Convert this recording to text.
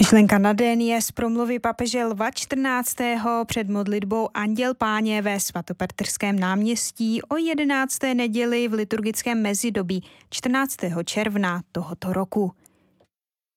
Myšlenka na den je z promluvy papeže Lva 14. před modlitbou Anděl Páně ve svatopetrském náměstí o 11. neděli v liturgickém mezidobí 14. června tohoto roku.